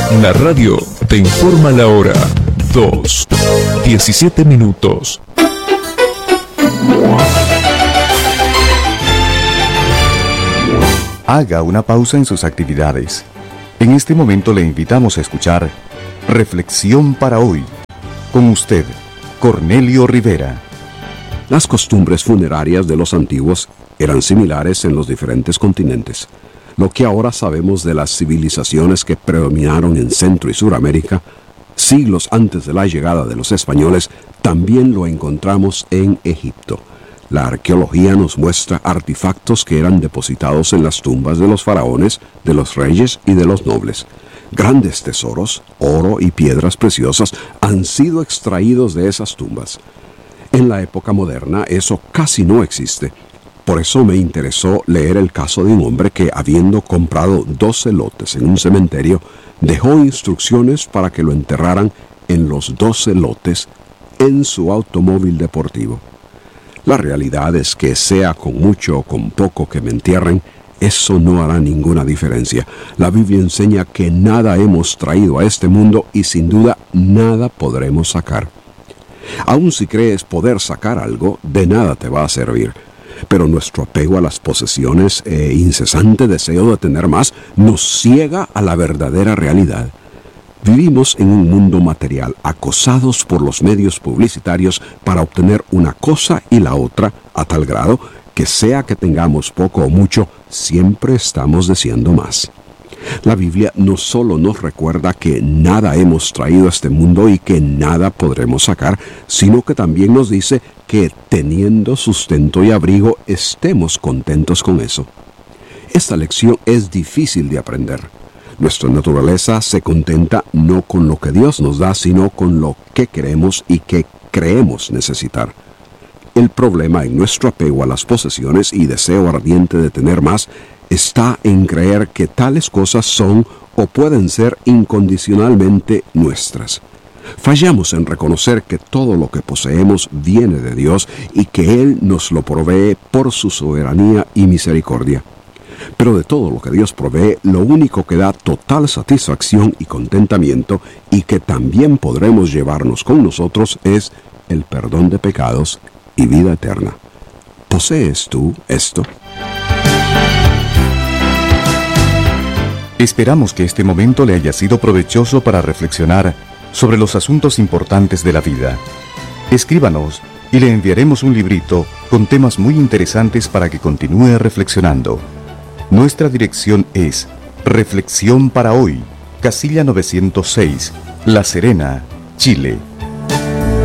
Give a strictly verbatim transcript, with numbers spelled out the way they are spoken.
La radio te informa la hora. dos, diecisiete minutos. Haga una pausa en sus actividades. En este momento le invitamos a escuchar Reflexión para hoy. Con usted, Cornelio Rivera. Las costumbres funerarias de los antiguos eran similares en los diferentes continentes. Lo que ahora sabemos de las civilizaciones que predominaron en Centro y Suramérica, siglos antes de la llegada de los españoles, también lo encontramos en Egipto. La arqueología nos muestra artefactos que eran depositados en las tumbas de los faraones, de los reyes y de los nobles. Grandes tesoros, oro y piedras preciosas han sido extraídos de esas tumbas. En la época moderna eso casi no existe. Por eso me interesó leer el caso de un hombre que, habiendo comprado doce lotes en un cementerio, dejó instrucciones para que lo enterraran en los doce lotes en su automóvil deportivo. La realidad es que sea con mucho o con poco que me entierren, eso no hará ninguna diferencia. La Biblia enseña que nada hemos traído a este mundo y sin duda nada podremos sacar. Aun si crees poder sacar algo, de nada te va a servir. Pero nuestro apego a las posesiones e incesante deseo de tener más nos ciega a la verdadera realidad. Vivimos en un mundo material, acosados por los medios publicitarios para obtener una cosa y la otra, a tal grado que sea que tengamos poco o mucho, siempre estamos deseando más. La Biblia no solo nos recuerda que nada hemos traído a este mundo y que nada podremos sacar, sino que también nos dice que teniendo sustento y abrigo estemos contentos con eso. Esta lección es difícil de aprender. Nuestra naturaleza se contenta no con lo que Dios nos da, sino con lo que queremos y que creemos necesitar. El problema en nuestro apego a las posesiones y deseo ardiente de tener más está en creer que tales cosas son o pueden ser incondicionalmente nuestras. Fallamos en reconocer que todo lo que poseemos viene de Dios y que Él nos lo provee por su soberanía y misericordia. Pero de todo lo que Dios provee, lo único que da total satisfacción y contentamiento y que también podremos llevarnos con nosotros es el perdón de pecados y vida eterna. ¿Posees tú esto? Esperamos que este momento le haya sido provechoso para reflexionar sobre los asuntos importantes de la vida. Escríbanos y le enviaremos un librito con temas muy interesantes para que continúe reflexionando. Nuestra dirección es Reflexión para Hoy, Casilla novecientos seis, La Serena, Chile.